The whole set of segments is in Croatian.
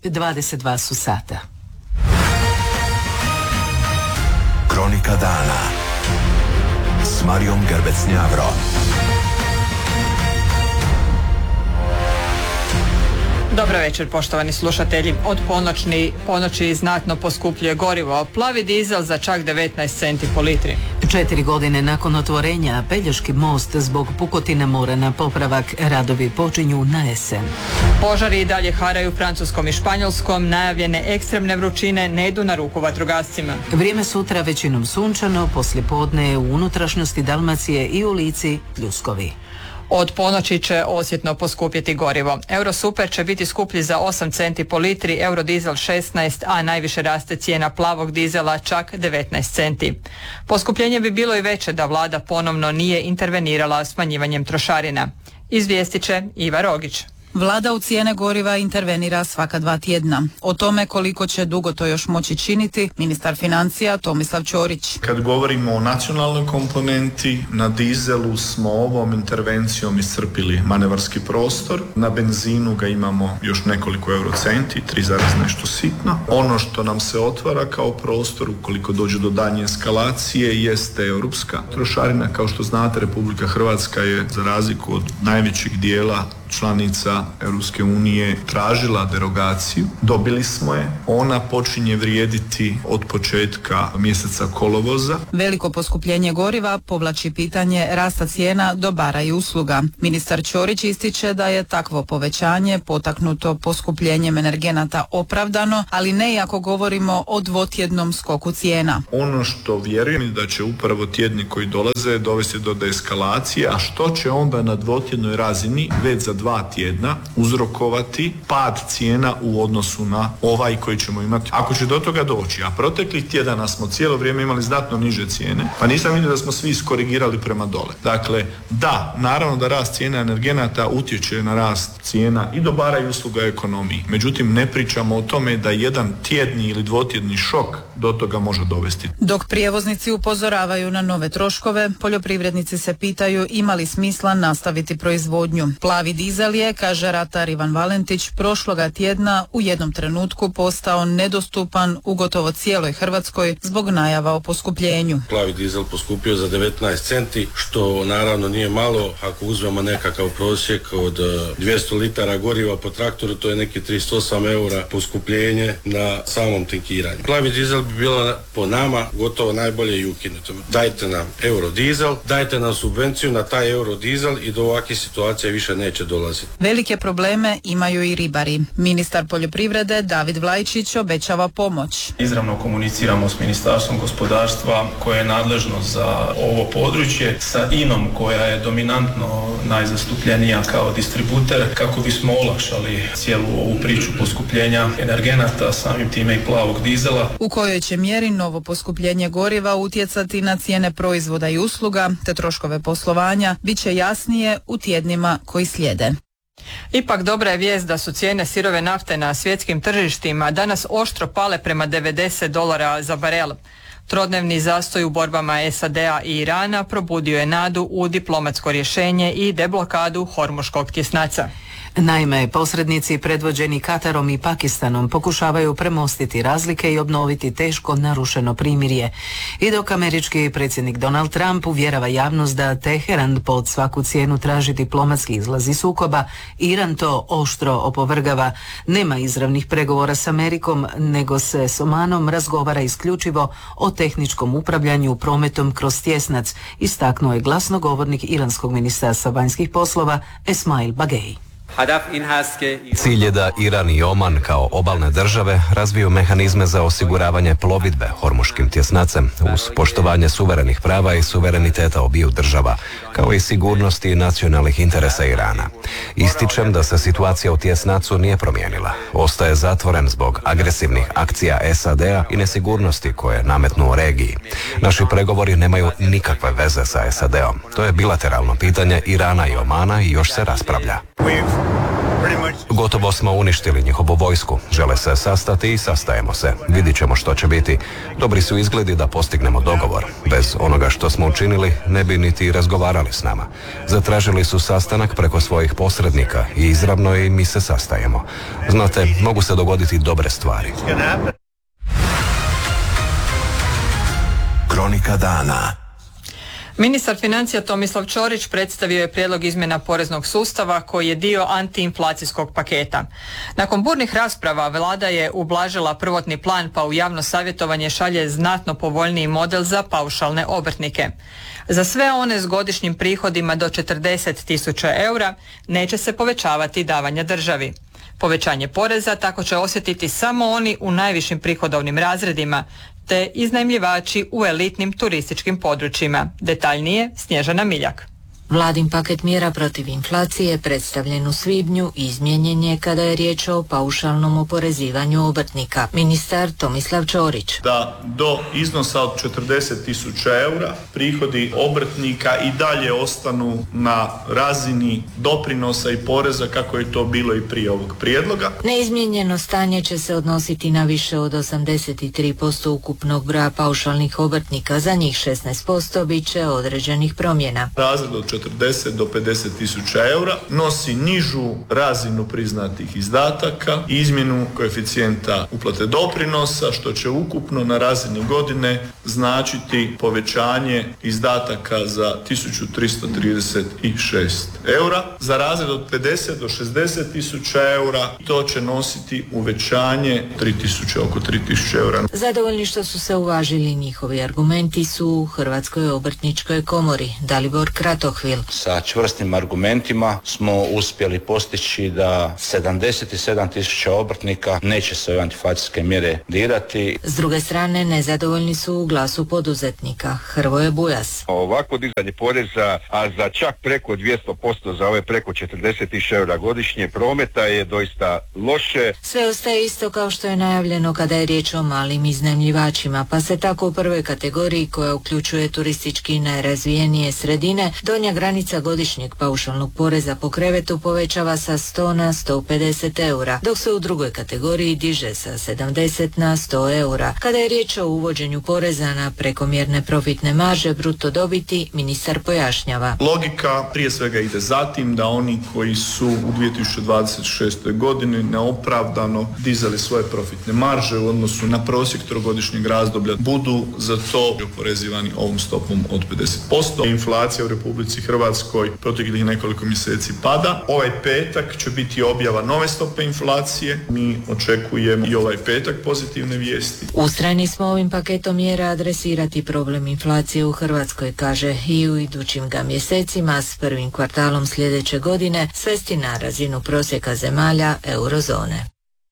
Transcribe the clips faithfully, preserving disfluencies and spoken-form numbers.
dvadeset dva su sata. Kronika dana s Marijom Grbec-Njavro. Dobro večer, poštovani slušatelji. Od ponoćni, ponoći znatno poskupljuje gorivo. Plavi dizel za čak devetnaest centi po litri. Četiri godine nakon otvorenja Pelješki most zbog pukotine mora na popravak, radovi počinju na jesen. Požari i dalje haraju Francuskom i Španjolskom, najavljene ekstremne vrućine ne idu na ruku vatrogascima. Vrijeme sutra većinom sunčano, poslijepodne u unutrašnjosti Dalmacije i u Lici pljuskovi. Od ponoći će osjetno poskupjeti gorivo. Eurosuper će biti skuplji za osam centi po litri, Eurodizel šesnaest, a najviše raste cijena plavog dizela čak devetnaest centi. Poskupljenje bi bilo i veće da vlada ponovno nije intervenirala smanjivanjem trošarina. Izvijestit će Iva Rogić. Vlada u cijene goriva intervenira svaka dva tjedna. O tome koliko će dugo to još moći činiti, ministar financija Tomislav Ćorić. Kad govorimo o nacionalnoj komponenti, na dizelu smo ovom intervencijom iscrpili manevarski prostor, na benzinu ga imamo još nekoliko eurocenti, tri zarez nešto sitno. Ono što nam se otvara kao prostor, ukoliko dođe do daljnje eskalacije, jeste europska trošarina. Kao što znate, Republika Hrvatska je, za razliku od najvećeg dijela članica Europske unije, tražila derogaciju. Dobili smo je. Ona počinje vrijediti od početka mjeseca kolovoza. Veliko poskupljenje goriva povlači pitanje rasta cijena dobara i usluga. Ministar Ćorić ističe da je takvo povećanje potaknuto poskupljenjem energenata opravdano, ali ne i ako govorimo o dvotjednom skoku cijena. Ono što vjerujem da će upravo tjedni koji dolaze dovesti do deeskalacije, a što će onda na dvotjednoj razini već za dva tjedna uzrokovati pad cijena u odnosu na ovaj koji ćemo imati. Ako će do toga doći, a proteklih tjedana smo cijelo vrijeme imali znatno niže cijene, pa nisam vidio da smo svi iskorigirali prema dole. Dakle, da, naravno da rast cijena energenata utječe na rast cijena i dobara i usluga ekonomiji. Međutim, ne pričamo o tome da jedan tjedni ili dvotjedni šok do toga može dovesti. Dok prijevoznici upozoravaju na nove troškove, poljoprivrednici se pitaju ima li smisla nastaviti proizvodnju. Plavi dizel je, kaže ratar Ivan Valentić, prošloga tjedna u jednom trenutku postao nedostupan u gotovo cijeloj Hrvatskoj zbog najava o poskupljenju. Plavi dizel poskupio za devetnaest centi, što naravno nije malo. Ako uzmemo nekakav prosjek od dvjesto litara goriva po traktoru, to je neki tristo osam eura poskupljenje na samom tankiranju. Plavi dizel bi bilo po nama gotovo najbolje i ukinuto. Dajte nam eurodizel, dajte nam subvenciju na taj eurodizel i do ovakvih situacija više neće dolaziti. Velike probleme imaju i ribari. Ministar poljoprivrede David Vlajčić obećava pomoć. Izravno komuniciramo s Ministarstvom gospodarstva koje je nadležno za ovo područje, sa I N O M koja je dominantno najzastupljenija kao distributer, kako bismo olakšali cijelu ovu priču poskupljenja energenata, samim time i plavog dizela. U kojoj će mjeri novo poskupljenje goriva utjecati na cijene proizvoda i usluga te troškove poslovanja bit će jasnije u tjednima koji slijede. Ipak dobra je vijest da su cijene sirove nafte na svjetskim tržištima danas oštro pale prema devedeset dolara za barel. Trodnevni zastoj u borbama S A D-a i Irana probudio je nadu u diplomatsko rješenje i deblokadu Hormuškog tjesnaca. Naime, posrednici predvođeni Katarom i Pakistanom pokušavaju premostiti razlike i obnoviti teško narušeno primirje. I dok američki predsjednik Donald Trump uvjerava javnost da Teheran pod svaku cijenu traži diplomatski izlaz iz sukoba, Iran to oštro opovrgava. Nema izravnih pregovora s Amerikom, nego se s Omanom razgovara isključivo o tehničkom upravljanju prometom kroz tjesnac, istaknuo je glasnogovornik Iranskog ministarstva vanjskih poslova Esmail Bagei. Cilj je da Iran i Oman kao obalne države razviju mehanizme za osiguravanje plovidbe Hormuškim tjesnacem uz poštovanje suverenih prava i suvereniteta obiju država, kao i sigurnosti i nacionalnih interesa Irana. Ističem da se situacija u tjesnacu nije promijenila. Ostaje zatvoren zbog agresivnih akcija S A D-a i nesigurnosti koje nametnuo regiji. Naši pregovori nemaju nikakve veze sa S A D-om. To je bilateralno pitanje Irana i Omana i još se raspravlja. Gotovo smo uništili njihovu vojsku. Žele se sastati i sastajemo se. Vidit ćemo što će biti. Dobri su izgledi da postignemo dogovor. Bez onoga što smo učinili ne bi niti razgovarali s nama. Zatražili su sastanak preko svojih posrednika i izravno i mi se sastajemo. Znate, mogu se dogoditi dobre stvari. Kronika dana. Ministar financija Tomislav Ćorić predstavio je prijedlog izmjena poreznog sustava koji je dio antiinflacijskog paketa. Nakon burnih rasprava vlada je ublažila prvotni plan pa u javno savjetovanje šalje znatno povoljniji model za paušalne obrtnike. Za sve one s godišnjim prihodima do četrdeset tisuća eura neće se povećavati davanja državi. Povećanje poreza tako će osjetiti samo oni u najvišim prihodovnim razredima, te iznajmljivači u elitnim turističkim područjima. Detaljnije Snježana Miljak. Vladin paket mjera protiv inflacije predstavljen u svibnju izmijenjen je kada je riječ o paušalnom oporezivanju obrtnika. Ministar Tomislav Ćorić. Da do iznosa od četrdeset tisuća eura prihodi obrtnika i dalje ostanu na razini doprinosa i poreza kako je to bilo i prije ovog prijedloga. Neizmijenjeno stanje će se odnositi na više od osamdeset tri posto ukupnog broja paušalnih obrtnika. Za njih šesnaest posto bit će određenih promjena. Razred od četrdeset do pedeset tisuća eura nosi nižu razinu priznatih izdataka i izmjenu koeficijenta uplate doprinosa, što će ukupno na razini godine značiti povećanje izdataka za tisuću tristo trideset šest eura. Za razred od pedeset do šezdeset tisuća eura to će nositi uvećanje tri tisuće, oko tri tisuće eura. Zadovoljni što su se uvažili njihovi argumenti su u Hrvatskoj obrtničkoj komori. Dalibor Kratohvil. Sa čvrstim argumentima smo uspjeli postići da sedamdeset sedam tisuća obrtnika neće se ove antiinflacijske mjere dirati. S druge strane, nezadovoljni su u Glasu poduzetnika. Hrvoje Bujas. Ovako dizanje poreza, a za čak preko dvjesto posto za ove preko četrdeset tisuća eura godišnje prometa je doista loše. Sve ostaje isto kao što je najavljeno kada je riječ o malim iznajmljivačima, pa se tako u prvoj kategoriji koja uključuje turistički najrazvijenije sredine, donja granica godišnjeg paušalnog poreza po krevetu povećava sa sto na sto pedeset eura, dok se u drugoj kategoriji diže sa sedamdeset na sto eura. Kada je riječ o uvođenju poreza na prekomjerne profitne marže bruto dobiti, ministar pojašnjava. Logika prije svega ide zatim da oni koji su u dvije tisuće dvadeset šestoj godini neopravdano dizali svoje profitne marže u odnosu na prosjek trogodišnjeg razdoblja budu za to oporezivani ovom stopom od pedeset posto. Inflacija u Republici Hrvatskoj proteklih nekoliko mjeseci pada. Ovaj petak će biti objava nove stope inflacije. Mi očekujemo i ovaj petak pozitivne vijesti. Ustrajni smo ovim paketom mjera adresirati problem inflacije u Hrvatskoj, kaže, i u idućim ga mjesecima s prvim kvartalom sljedeće godine svesti na razinu prosjeka zemalja eurozone.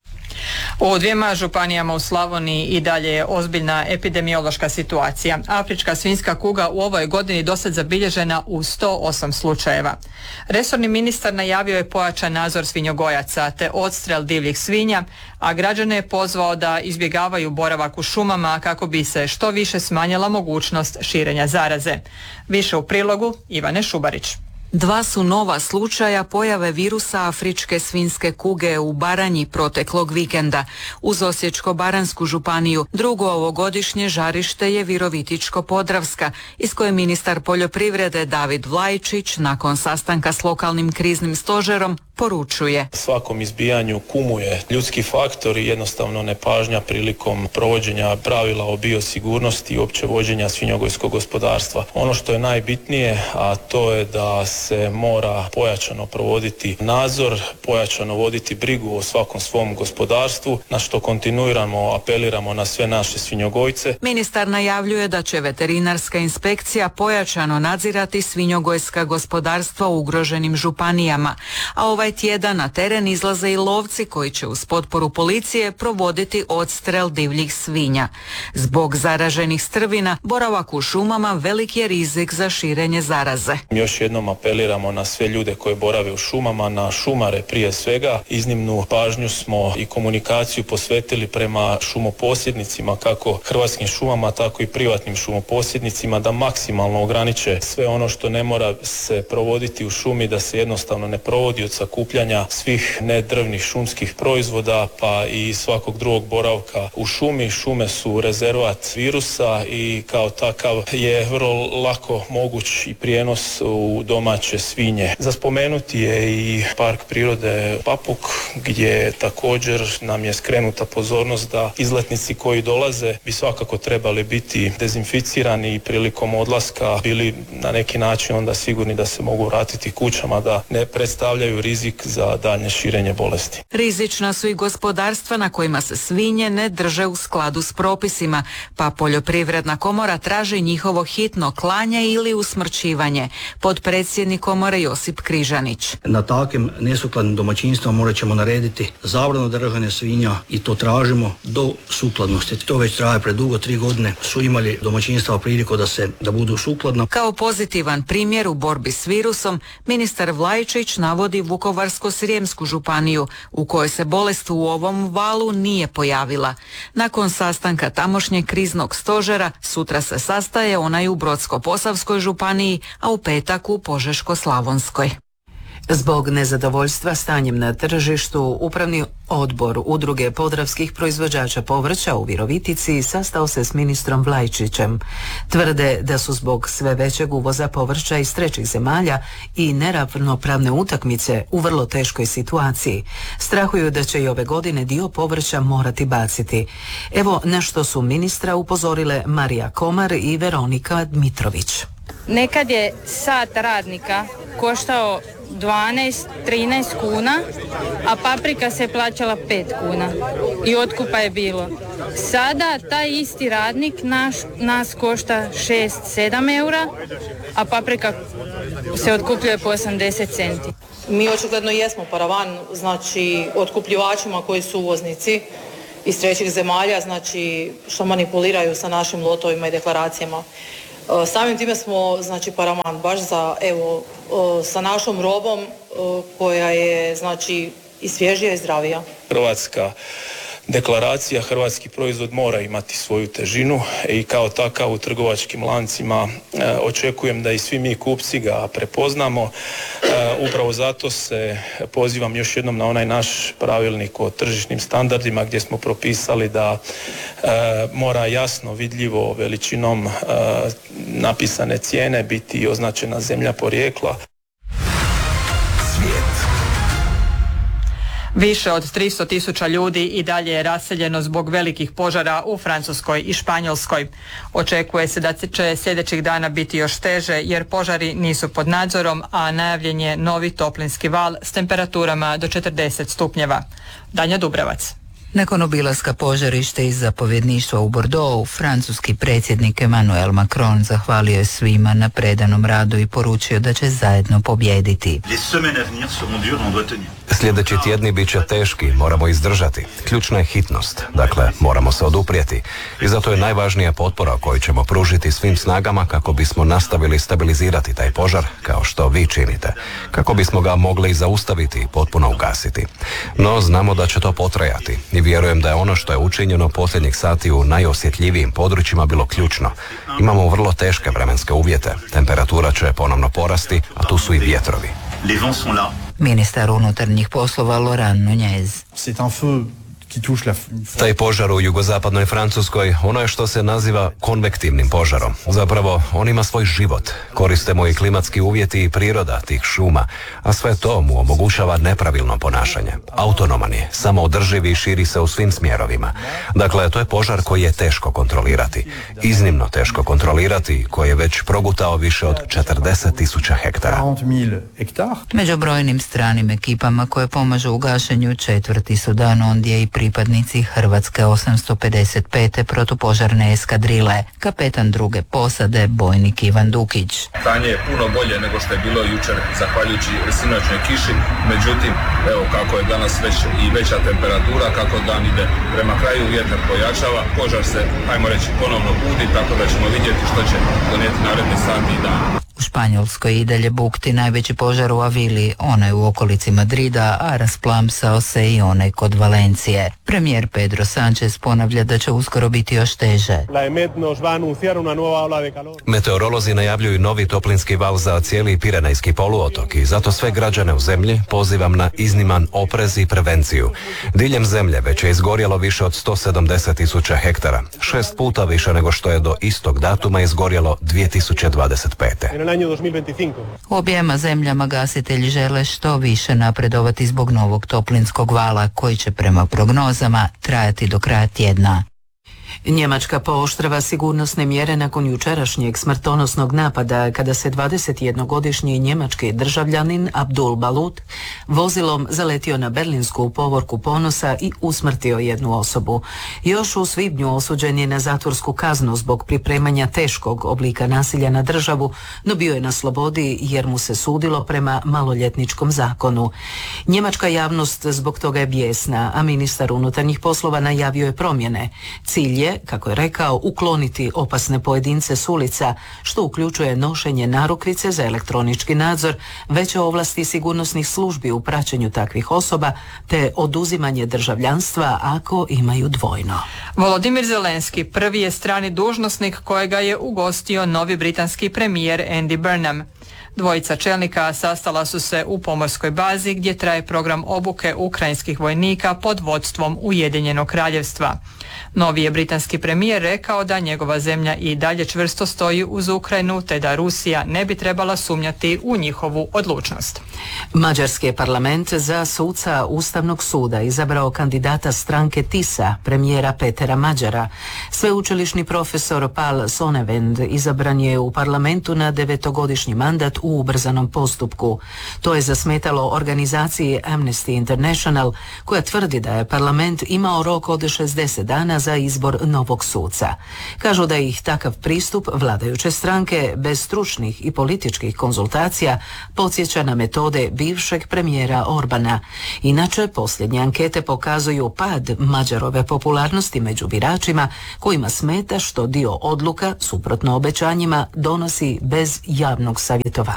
U dvijema županijama u Slavoniji i dalje je ozbiljna epidemiološka situacija. Afrička svinjska kuga u ovoj godini dosad zabilježena u sto osam slučajeva. Resorni ministar najavio je pojačan nadzor svinjogojaca te odstrel divljih svinja, a građane je pozvao da izbjegavaju boravak u šumama kako bi se što više smanjila mogućnost širenja zaraze. Više u prilogu Ivane Šubarić. Dva su nova slučaja pojave virusa afričke svinjske kuge u Baranji proteklog vikenda. Uz Osječko-baranjsku županiju drugo ovogodišnje žarište je Virovitičko-podravska, iz koje ministar poljoprivrede David Vlajčić nakon sastanka s lokalnim kriznim stožerom poručuje. Svakom izbijanju kumuje ljudski faktor i jednostavno nepažnja prilikom provođenja pravila o biosigurnosti i opće vođenja svinjogojskog gospodarstva. Ono što je najbitnije, a to je da se mora pojačano provoditi nadzor, pojačano voditi brigu o svakom svom gospodarstvu, na što kontinuirano apeliramo na sve naše svinjogojce. Ministar najavljuje da će veterinarska inspekcija pojačano nadzirati svinjogojska gospodarstva u ugroženim županijama, a ovaj tjedan na teren izlaze i lovci koji će uz potporu policije provoditi odstrel divljih svinja. Zbog zaraženih strvina, boravak u šumama velik je rizik za širenje zaraze. Još jednom apel apeliramo na sve ljude koji borave u šumama, na šumare prije svega. Iznimnu pažnju smo i komunikaciju posvetili prema šumoposjednicima, kako Hrvatskim šumama, tako i privatnim šumoposjednicima, da maksimalno ograniče sve ono što ne mora se provoditi u šumi, da se jednostavno ne provodi, od sakupljanja svih nedrvnih šumskih proizvoda pa i svakog drugog boravka u šumi. Šume su rezervat virusa i kao takav je vrlo lako moguć i prijenos u domaće svinje. Za spomenuti je i park prirode Papuk, gdje također nam je skrenuta pozornost da izletnici koji dolaze bi svakako trebali biti dezinficirani i prilikom odlaska bili na neki način onda sigurni da se mogu vratiti kućama, da ne predstavljaju rizik za daljnje širenje bolesti. Rizična su i gospodarstva na kojima se svinje ne drže u skladu s propisima, pa Poljoprivredna komora traži njihovo hitno klanje ili usmrćivanje. Potpredsjednik komore Josip Križanić. Na takvim nesukladnim domaćinstvima morat ćemo narediti zabranu držanja svinja i to tražimo do sukladnosti. To već traje predugo, tri godine su imali domaćinstva priliku da se da budu sukladno. Kao pozitivan primjer u borbi s virusom, ministar Vlajčić navodi Vukovarsko-srijemsku županiju u kojoj se bolest u ovom valu nije pojavila. Nakon sastanka tamošnjeg kriznog stožera sutra se sastaje onaj u Brodsko-posavskoj županiji, a u petak u Požeško-slavonskoj. Zbog nezadovoljstva stanjem na tržištu, Upravni odbor Udruge podravskih proizvođača povrća u Virovitici sastao se s ministrom Vlajčićem. Tvrde da su zbog sve većeg uvoza povrća iz trećih zemalja i neravnopravne utakmice u vrlo teškoj situaciji. Strahuju da će i ove godine dio povrća morati baciti. Evo na što su ministra upozorile Marija Komar i Veronika Dmitrović. Nekad je sat radnika koštao dvanaest trinaest kuna, a paprika se plaćala pet kuna i otkupa je bilo. Sada taj isti radnik naš, nas košta šest sedam eura, a paprika se otkupljuje po osamdeset centi. Mi očigledno jesmo paravan, znači otkupljivačima koji su uvoznici iz trećih zemalja, znači što manipuliraju sa našim lotovima i deklaracijama. Samim time smo, znači, paravan baš za, evo, sa našom robom koja je, znači, i svježija i zdravija. Hrvatska deklaracija, hrvatski proizvod mora imati svoju težinu i kao takav u trgovačkim lancima e, očekujem da i svi mi kupci ga prepoznamo. E, upravo zato se pozivam još jednom na onaj naš pravilnik o tržišnim standardima gdje smo propisali da e, mora jasno, vidljivo, veličinom e, napisane cijene biti označena zemlja porijekla. Više od tristo tisuća ljudi i dalje je raseljeno zbog velikih požara u Francuskoj i Španjolskoj. Očekuje se da će sljedećih dana biti još teže jer požari nisu pod nadzorom, a najavljen je novi toplinski val s temperaturama do četrdeset stupnjeva. Danja Dubravac. Nakon obilaska požarište iz zapovjedništva u Bordeauxu, francuski predsjednik Emmanuel Macron zahvalio je svima na predanom radu i poručio da će zajedno pobijediti. Sljedeći tjedni bit će teški, moramo izdržati. Ključna je hitnost, dakle moramo se oduprijeti. I zato je najvažnija potpora koju ćemo pružiti svim snagama kako bismo nastavili stabilizirati taj požar, kao što vi činite. Kako bismo ga mogli zaustaviti i potpuno ugasiti. No znamo da će to potrajati i vjerujem da je ono što je učinjeno posljednjih sati u najosjetljivijim područjima bilo ključno. Imamo vrlo teške vremenske uvjete, temperatura će ponovno porasti, a tu su i vjetrovi. Ministar unutarnjih poslova Laurent Nunez. Taj požar u jugozapadnoj Francuskoj, ono je što se naziva konvektivnim požarom. Zapravo, on ima svoj život. Koriste mu i klimatski uvjeti i priroda tih šuma, a sve to mu omogućava nepravilno ponašanje. Autonoman je, samoodrživ i širi se u svim smjerovima. Dakle, to je požar koji je teško kontrolirati. Iznimno teško kontrolirati, koji je već progutao više od četrdeset tisuća hektara. Među brojnim stranim ekipama koje pomažu u gašenju četvrti su dan ondje i pripadnici Hrvatske osamsto pedeset pete protupožarne eskadrile, kapetan druge posade, bojnik Ivan Dukić. Stanje je puno bolje nego što je bilo jučer, zahvaljujući sinoćnoj kiši, međutim, evo kako je danas već i veća temperatura, kako dan ide prema kraju, vjetar pojačava, požar se, ajmo reći, ponovno budi, tako da ćemo vidjeti što će donijeti naredni sati i dan. U U Španjolskoj i dalje bukti najveći požar u Avili, onaj u okolici Madrida, a rasplamsao se i onaj kod Valencije. Premijer Pedro Sánchez ponavlja da će uskoro biti još teže. Meteorolozi najavljuju novi toplinski val za cijeli Pirenejski poluotok i zato sve građane u zemlji pozivam na izniman oprez i prevenciju. Diljem zemlje već je izgorjelo više od sto sedamdeset tisuća hektara, šest puta više nego što je do istog datuma izgorjelo dvije tisuće dvadeset pete. U objema zemljama gasitelji žele što više napredovati zbog novog toplinskog vala koji će prema prognozama trajati do kraja tjedna. Njemačka pooštrava sigurnosne mjere nakon jučerašnjeg smrtonosnog napada kada se dvadesetjednogodišnji njemački državljanin Abdul Balut vozilom zaletio na berlinsku povorku Ponosa i usmrtio jednu osobu. Još u svibnju osuđen je na zatvorsku kaznu zbog pripremanja teškog oblika nasilja na državu, no bio je na slobodi jer mu se sudilo prema maloljetničkom zakonu. Njemačka javnost zbog toga je bijesna, a ministar unutarnjih poslova najavio je promjene. Cilj je, kako je rekao, ukloniti opasne pojedince s ulica, što uključuje nošenje narukvice za elektronički nadzor, veće ovlasti sigurnosnih službi u praćenju takvih osoba, te oduzimanje državljanstva ako imaju dvojno. Volodimir Zelenski prvi je strani dužnosnik kojega je ugostio novi britanski premijer Andy Burnham. Dvojica čelnika sastala su se u pomorskoj bazi gdje traje program obuke ukrajinskih vojnika pod vodstvom Ujedinjenog kraljevstva. Novi je britanski premijer rekao da njegova zemlja i dalje čvrsto stoji uz Ukrajinu te da Rusija ne bi trebala sumnjati u njihovu odlučnost. Mađarski je parlament za suca Ustavnog suda izabrao kandidata stranke Tisa, premijera Petera Mađara. Sveučilišni profesor Pál Sonevend izabran je u parlamentu na devetogodišnji mandat u ubrzanom postupku. To je zasmetalo organizaciji Amnesty International, koja tvrdi da je parlament imao rok od šezdeset dana za izbor novog suca. Kažu da ih takav pristup vladajuće stranke bez stručnih i političkih konzultacija podsjeća na metode bivšeg premijera Orbana. Inače, posljednje ankete pokazuju pad Mađarove popularnosti među biračima, kojima smeta što dio odluka, suprotno obećanjima, donosi bez javnog savjetovanja.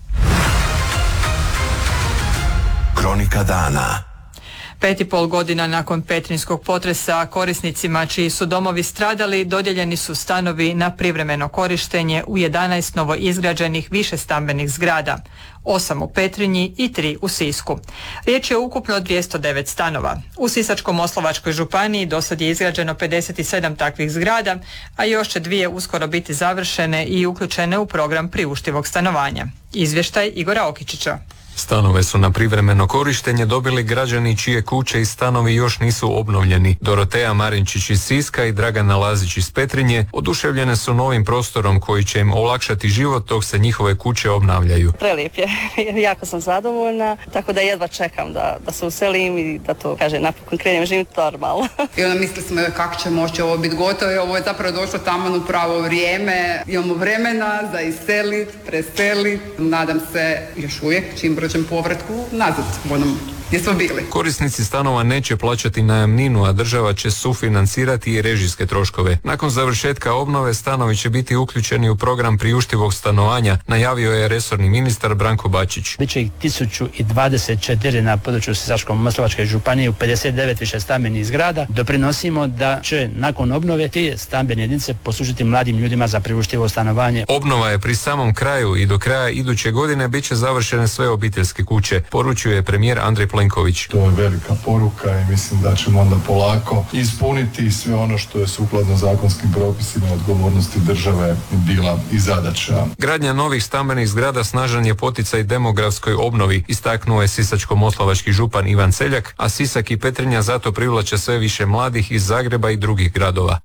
Kronika dana. Pet i pol godina nakon petrinjskog potresa korisnicima čiji su domovi stradali dodijeljeni su stanovi na privremeno korištenje u jedanaest novoizgrađenih višestambenih zgrada, osam u Petrinji i tri u Sisku. Riječ je o ukupno dvjesto devet stanova. U Sisačko-moslavačkoj županiji dosad je izgrađeno pedeset sedam takvih zgrada, a još će dvije uskoro biti završene i uključene u program priuštivog stanovanja. Izvještaj Igora Okičića. Stanove su na privremeno korištenje dobili građani čije kuće i stanovi još nisu obnovljeni. Doroteja Marinčić iz Siska i Dragana Lazić iz Petrinje oduševljene su novim prostorom koji će im olakšati život dok se njihove kuće obnavljaju. Prelijep je, jako sam zadovoljna, tako da jedva čekam da, da se uselim i da to, kaže, napokon krenem živjeti normalno. I onda mislili smo kako će moći ovo biti gotovo i ovo je zapravo došlo tamo u pravo vrijeme. Imamo vremena za iselit, preselit, nadam se još uvijek čim brđem povratku nazad u onom gdje smo bili. Korisnici stanova neće plaćati najamninu, a država će sufinancirati i režijske troškove. Nakon završetka obnove stanovi će biti uključeni u program priuštivog stanovanja, najavio je resorni ministar Branko Bačić. Biće ih tisuću dvadeset četiri na području Sisačko-moslavačke županije u pedeset devet više stambenih zgrada. Doprinosimo da će nakon obnove ti stambene jedinice poslužiti mladim ljudima za priuštivo stanovanje. Obnova je pri samom kraju i do kraja iduće godine bit će završene sve obiteljske kuće, poručuje premijer Andrej Plenković. To je velika poruka i mislim da ćemo onda polako ispuniti sve ono što je sukladno zakonskim propisima odgovornosti države bila i zadaća. Gradnja novih stambenih zgrada snažan je poticaj demografskoj obnovi, istaknuo je sisačko-moslavački župan Ivan Celjak, a Sisak i Petrinja zato privlače sve više mladih iz Zagreba i drugih gradova.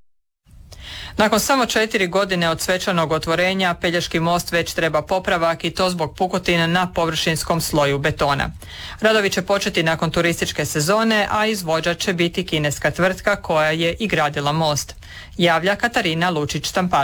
Nakon samo četiri godine od svečanog otvorenja, Pelješki most već treba popravak i to zbog pukotina na površinskom sloju betona. Radovi će početi nakon turističke sezone, a izvođač će biti kineska tvrtka koja je i gradila most. Javlja Katarina Lučić-Štampalija.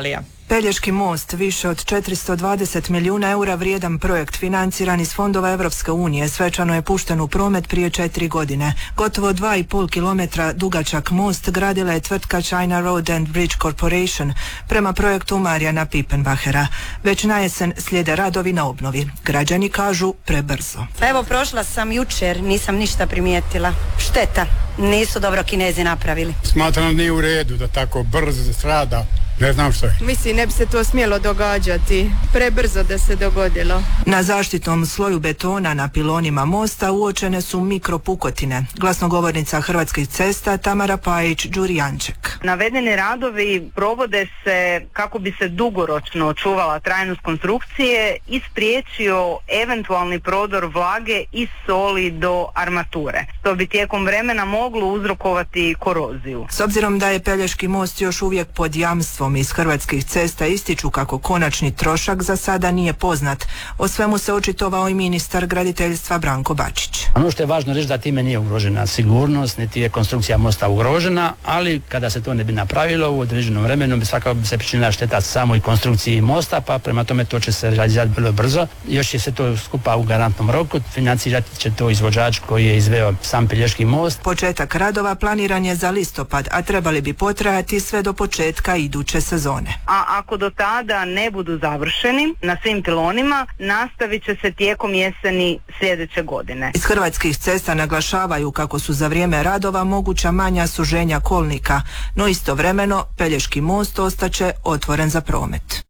Pelješki most, više od četiristo dvadeset milijuna eura vrijedan projekt financiran iz fondova Europske unije, svečano je pušten u promet prije četiri godine. Gotovo dva i pol kilometra dugačak most gradila je tvrtka China Road and Bridge Corporation prema projektu Marijana Pipenbachera. Već na jesen slijede radovi na obnovi. Građani kažu prebrzo. Evo, prošla sam jučer, nisam ništa primijetila. Šteta, nisu dobro Kinezi napravili. Smatram da nije u redu da tako brzo strada. Ne znam što je. Mislim, ne bi se to smjelo događati. Prebrzo da se dogodilo. Na zaštitnom sloju betona na pilonima mosta uočene su mikropukotine. Glasnogovornica Hrvatskih cesta Tamara Pajić-Đurijanček. Navedeni radovi provode se kako bi se dugoročno očuvala trajnost konstrukcije i spriječio eventualni prodor vlage iz soli do armature. To bi tijekom vremena moglo uzrokovati koroziju. S obzirom da je Pelješki most još uvijek pod jamstvom, iz Hrvatskih cesta ističu kako konačni trošak za sada nije poznat. O svemu se očitovao i ministar graditeljstva Branko Bačić. Ono što je važno reći da time nije ugrožena sigurnost, niti je konstrukcija mosta ugrožena, ali kada se to ne bi napravilo u određenom vremenu bi svakako bi se pričinila šteta samoj konstrukciji mosta, pa prema tome to će se realizirati vrlo brzo. Još će se to skupa u garantnom roku, financirati će to izvođač koji je izveo sam Pelješki most. Početak radova planiran je za listopad, a trebali bi potrajati sve do početka iduće sezone. A ako do tada ne budu završeni na svim pilonima, nastavit će se tijekom jeseni sljedeće godine. Iz Hrvatskih cesta naglašavaju kako su za vrijeme radova moguća manja suženja kolnika, no istovremeno Pelješki most ostaće otvoren za promet.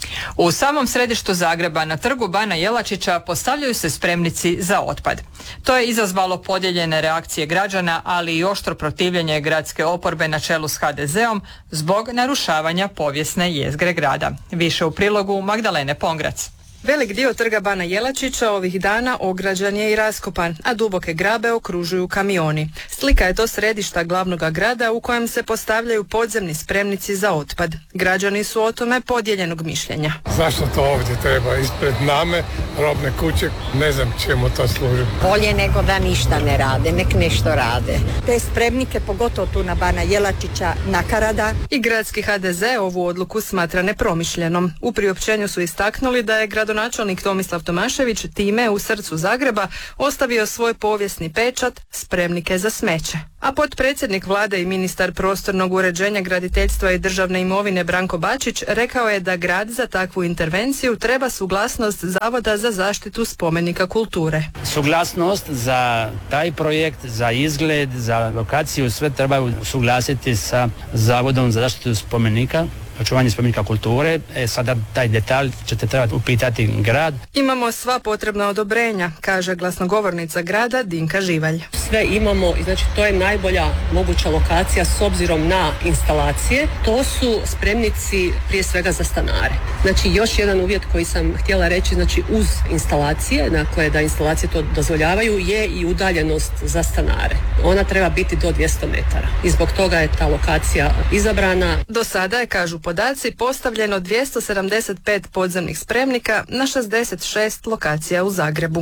U samom središtu Zagreba na trgu Bana Jelačića postavljaju se spremnici za otpad. To je izazvalo podijeljene reakcije građana, ali i oštro protivljenje gradske oporbe na čelu s ha de zeom zbog narušavanja povijesne jezgre grada. Više u prilogu Magdalene Pongrac. Velik dio trga Bana Jelačića ovih dana ograđen je i raskopan, a duboke grabe okružuju kamioni. Slika je to središta glavnog grada u kojem se postavljaju podzemni spremnici za otpad. Građani su o tome podijeljenog mišljenja. Zašto to ovdje treba ispred name, robne kuće, ne znam čemu to služi. Bolje nego da ništa ne rade, nek nešto rade. Te spremnike, pogotovo tu na Bana Jelačića, nakarada. I gradski ha de ze ovu odluku smatra nepromišljenom. U priopćenju su istaknuli da je gradonačelnik Tomislav Tomašević time u srcu Zagreba ostavio svoj povijesni pečat, spremnike za smeće. A potpredsjednik vlade i ministar prostornog uređenja, graditeljstva i državne imovine Branko Bačić rekao je da grad za takvu intervenciju treba suglasnost Zavoda za zaštitu spomenika kulture. Suglasnost za taj projekt, za izgled, za lokaciju, sve trebaju suglasiti sa Zavodom za zaštitu spomenika, očuvanje spomenika kulture. E, sada taj detalj ćete trebati upitati grad. Imamo sva potrebna odobrenja, kaže glasnogovornica grada Dinka Živalj. Sve imamo i znači to je najbolja moguća lokacija s obzirom na instalacije. To su spremnici prije svega za stanare. Znači još jedan uvjet koji sam htjela reći, znači uz instalacije, dakle da instalacije to dozvoljavaju, je i udaljenost za stanare. Ona treba biti do dvjesto metara i zbog toga je ta lokacija izabrana. Do sada je, kažu podaci, postavljeno dvjesto sedamdeset pet podzemnih spremnika na šezdeset šest lokacija u Zagrebu.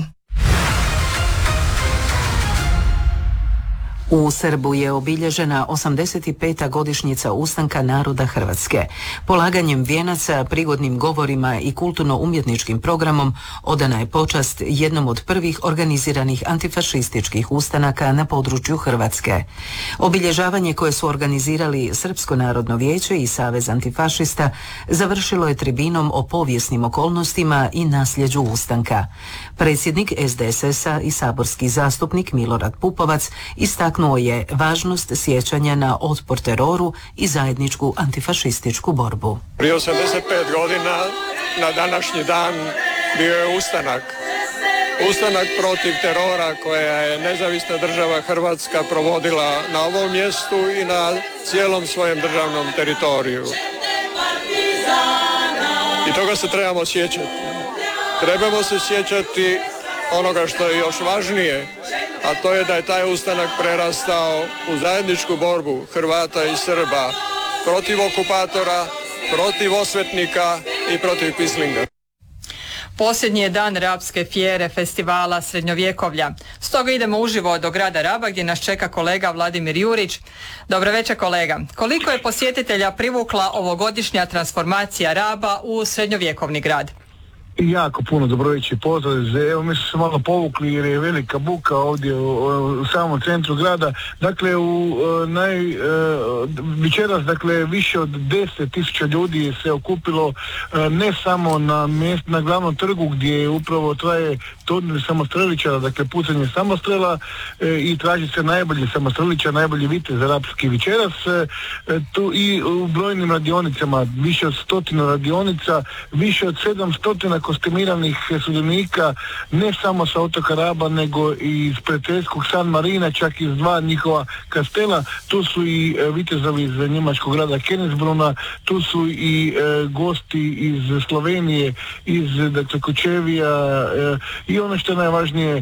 U Srbu je obilježena osamdeset peta godišnjica ustanka naroda Hrvatske. Polaganjem vijenaca, prigodnim govorima i kulturno-umjetničkim programom odana je počast jednom od prvih organiziranih antifašističkih ustanaka na području Hrvatske. Obilježavanje koje su organizirali Srpsko narodno vijeće i Savez antifašista završilo je tribinom o povijesnim okolnostima i nasljeđu ustanka. Predsjednik es de es es-a i saborski zastupnik Milorad Pupovac istaknuo je važnost sjećanja na otpor teroru i zajedničku antifašističku borbu. Prije osamdeset pet godina na današnji dan bio je ustanak. Ustanak protiv terora koja je nezavisna država Hrvatska provodila na ovom mjestu i na cijelom svojem državnom teritoriju. I toga se trebamo sjećati. Trebamo se sjećati onoga što je još važnije, a to je da je taj ustanak prerastao u zajedničku borbu Hrvata i Srba protiv okupatora, protiv osvetnika i protiv Quislinga. Posljednji je dan Rabske fjere festivala srednjovjekovlja. Stoga idemo uživo do grada Raba gdje nas čeka kolega Vladimir Jurić. Dobro večer kolega. Koliko je posjetitelja privukla ovogodišnja transformacija Raba u srednjovjekovni grad? Jako puno, dobro večer, pozdrav. Evo mi smo se malo povukli jer je velika buka ovdje u, u samom centru grada. Dakle, u naj, e, večeras, dakle, više od deset tisuća ljudi se okupilo e, ne samo na mjest, na glavnom trgu gdje upravo traje turnir samostreličara, dakle pucanje samostrela e, i traži se najbolji samostreličar, najbolji vitez rapski večeras. E, tu i u brojnim radionicama, više od stotinu radionica, više od sedamstotina kostimiranih sudionika, ne samo sa otoka Raba, nego i iz prijateljskog San Marina, čak iz dva njihova kastela. Tu su i e, vitezovi iz njemačkog grada Kennesbruna, tu su i e, gosti iz Slovenije, iz dakle, Kočevija e, i ono što je najvažnije, e,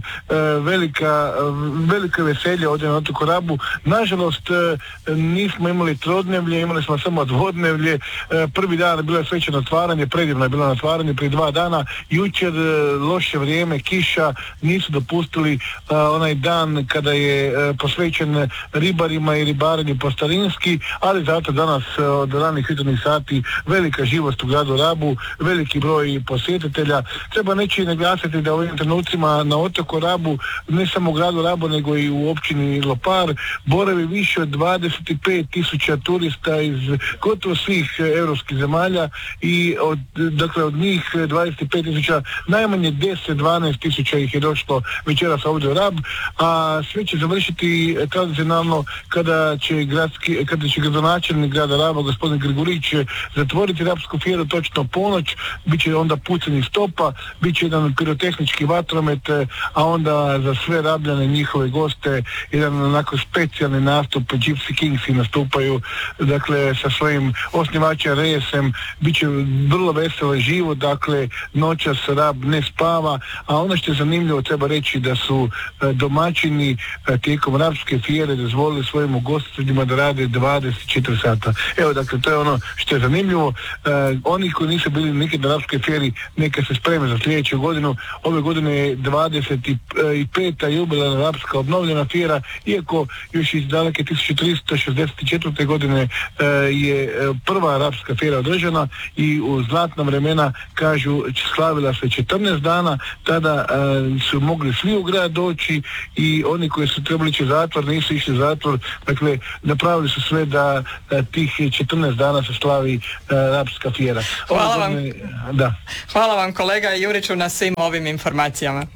velika, velika veselja ovdje na otoku Rabu. Nažalost, e, nismo imali trodnevlje, imali smo samo dvodnevlje. E, prvi dan je bilo svečano otvaranje, predivno je bilo otvaranje prije dva dana. Jučer loše vrijeme, kiša, nisu dopustili a, onaj dan kada je a, posvećen ribarima i ribarenju po starinski, ali zato danas a, od ranih jutarnjih sati velika živost u gradu Rabu, veliki broj posjetitelja. Treba neći naglasiti da u ovim trenucima na otoku Rabu, ne samo u gradu Rabu, nego i u općini Lopar, boravi više od dvadeset pet tisuća turista iz gotovo svih europskih zemalja i od, dakle, od njih dvadeset pet tisuća, najmanje deset do dvanaest tisuća ih je došlo večeras ovdje u Rab, a sve će završiti tradicionalno kada će gradski, kada će gradonačelnik grada Raba, gospodin Grigorić, zatvoriti Rabsku fjeru točno ponoć, bit će onda pucanje stopa, bit će jedan pirotehnički vatromet, a onda za sve Rabljane, njihove goste, jedan onako specijalni nastup, Gypsy Kingsi nastupaju, dakle, sa svojim osnivačem Reyesem, bit će vrlo veselo živo, dakle, noćas Rab ne spava, a ono što je zanimljivo treba reći da su e, domaćini e, tijekom Rabske fjere dozvolili svojim ugostiteljima da rade dvadeset četiri sata. Evo, dakle, to je ono što je zanimljivo. E, oni koji nisu bili nikad na Rabskoj fjeri, neka se spreme za sljedeću godinu. Ove godine je dvadeset peta jubilarna Rabska obnovljena fjera, iako još iz daleke tisuću tristo šezdeset četvrte godine e, je prva Rabska fjera održana i u zlatna vremena, kažu, slavila se četrnaest dana, tada e, su mogli svi u grad doći i oni koji su trebali ići u zatvor nisu išli u zatvor, dakle napravili su sve da, da tih četrnaest dana se slavi e, Rabska fjera. Hvala vam. Da. Hvala vam kolega Juriću na svim ovim informacijama.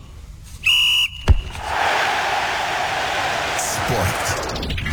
Sport.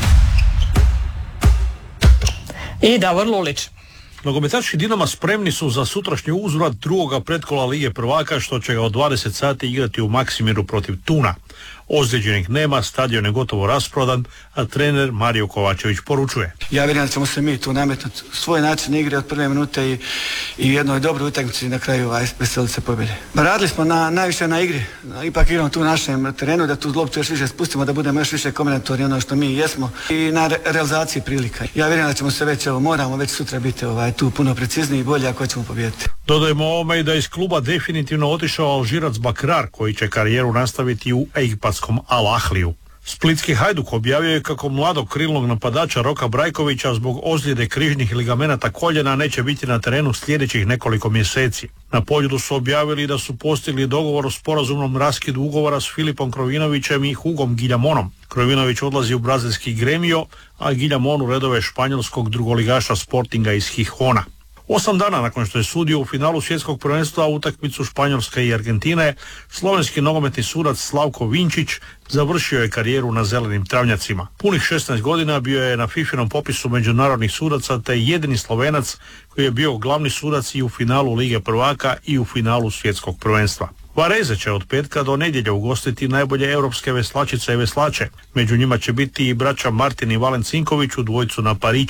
I Davor Lulić. Nogometaši Dinama spremni su za sutrašnji uzvrat drugoga pretkola Lige prvaka, što će ga od dvadeset sati igrati u Maksimiru protiv Tuna. Ozlijeđenih nema, stadion je gotovo rasprodan, a trener Mario Kovačević poručuje: ja vjerujem da ćemo se mi tu nametnuti svoj način igre od prve minute i, i jednoj dobroj utakmici i na kraju ovaj, veseliti se pobjede. Radili smo na, najviše na igri, ipak igramo tu u našem terenu, da tu loptu još više spustimo, da budemo još više kombinatorni ono što mi jesmo i na re, realizaciji prilika. Ja vjerujem da ćemo se već, evo, moramo već sutra biti ovaj, tu puno precizniji i bolji ako ćemo pobijediti. Dodajemo ovome i da iz kluba definitivno otišao Alžirac Bakrar, koji će karijeru nastaviti u egipatskom Al Ahliju. Splitski Hajduk objavio je kako mladog krilnog napadača Roka Brajkovića zbog ozljede križnih ligamenata koljena neće biti na terenu sljedećih nekoliko mjeseci. Na Poljudu su objavili da su postigli dogovor o sporazumnom raskidu ugovora s Filipom Krovinovićem i Hugom Giljamonom. Krovinović odlazi u brazilski Gremio, a Giljamon u redove španjolskog drugoligaša Sportinga iz Gijona. Osam dana nakon što je sudio u finalu svjetskog prvenstva utakmicu Španjolske i Argentine, slovenski nogometni sudac Slavko Vinčić završio je karijeru na zelenim travnjacima. Punih šesnaest godina bio je na fifinom popisu međunarodnih sudaca te jedini Slovenac koji je bio glavni sudac i u finalu Lige prvaka i u finalu svjetskog prvenstva. Vareze će od petka do nedjelje ugostiti najbolje europske veslačice i veslače. Među njima će biti i braća Martin i Valen Cinković u dvojcu na pariće.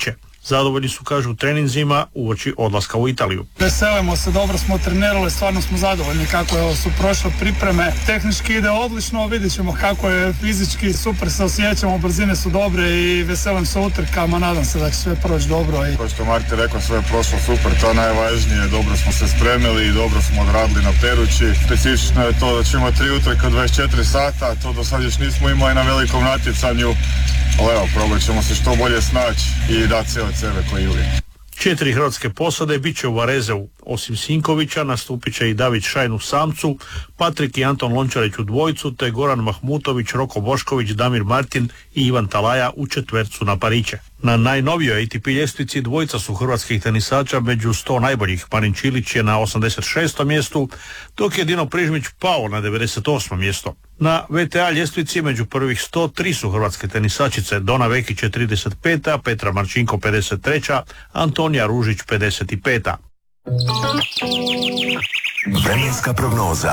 Zadovoljni su, kažu, treninzima uoči odlaska u Italiju. Veselimo se, dobro smo trenirali, stvarno smo zadovoljni kako je, su prošle pripreme. Tehnički ide odlično, vidjet ćemo kako je fizički, super se osjećamo, brzine su dobre i veselim se utrkama, nadam se da će sve proći dobro. I... Kao što Marti rekao, sve je prošlo super, to je najvažnije, dobro smo se spremili i dobro smo odradili na Perući. Specifično je to da ćemo tri utrke od dvadeset četiri sata, to do sad još nismo imali na velikom natjecanju, ali evo, probat ćemo se što bolje snaći i dati sve od sebe koji uvijek. Četiri hrvatske posade bit će u Varezeu. Osim Sinkovića nastupit će i David Šajn u samcu, Patrik i Anton Lončarić u dvojcu, te Goran Mahmutović, Roko Bošković, Damir Martin i Ivan Talaja u četvercu na pariće. Na najnovijoj A T P ljestvici dvojica su hrvatskih tenisača među sto najboljih. Marin Čilić je na osamdeset šestom mjestu, dok je Dino Prižmić pao na devedeset osmo mjesto. Na V T A ljestvici među prvih sto tri su hrvatske tenisačice. Dona Vekić je trideset peta, Petra Marčinko pedeset treća, Antonija Ružić pedeset peta. Vremenska prognoza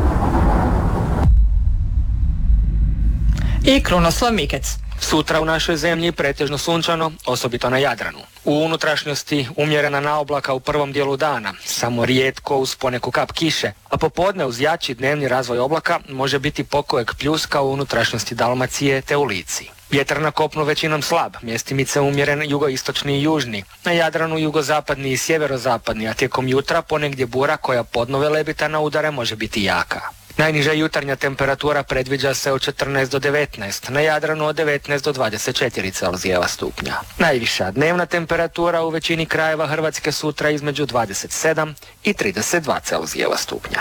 I Krunoslav Mikec. Sutra u našoj zemlji pretežno sunčano, osobito na Jadranu. U unutrašnjosti umjerena naoblaka u prvom dijelu dana, samo rijetko uz poneku kap kiše, a popodne uz jači dnevni razvoj oblaka može biti pokojeg pljuska u unutrašnjosti Dalmacije te u Lici. Vjetar na kopnu većinom slab, mjestimice umjeren jugoistočni i južni, na Jadranu jugozapadni i sjeverozapadni, a tijekom jutra ponegdje bura koja podnove lebita na udare može biti jaka. Najniža jutarnja temperatura predviđa se od četrnaest do devetnaest, na Jadranu od devetnaest do dvadeset četiri Celzijeva stupnja. Najviša dnevna temperatura u većini krajeva Hrvatske sutra između dvadeset sedam i trideset dva Celzijeva stupnja.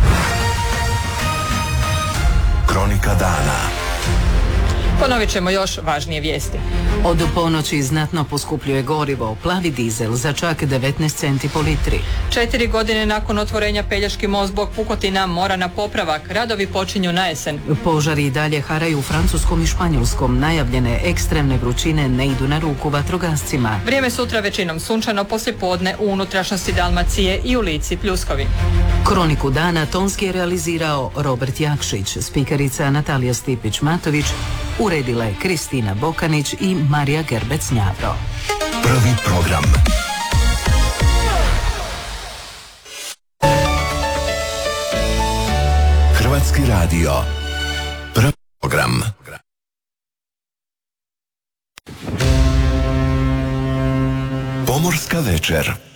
Kronika dana. Ponovit ćemo još važnije vijesti. Od ponoći znatno poskupljuje gorivo, plavi dizel za čak devetnaest centi po litri. Četiri godine nakon otvorenja Pelješki most zbog pukotina mora na popravak. Radovi počinju na jesen. Požari i dalje haraju u Francuskom i Španjolskom. Najavljene ekstremne vrućine ne idu na ruku vatrogascima. Vrijeme sutra većinom sunčano, poslijepodne u unutrašnjosti Dalmacije i u Lici pljuskovi. Kroniku dana tonski je realizirao Robert Jakšić, spikerica Natalija Stipić-Matović, uredila je Kristina Bokanić i Marija Gerbec-Njavro. Prvi program. Hrvatski radio. Prvi program. Pomorska večer.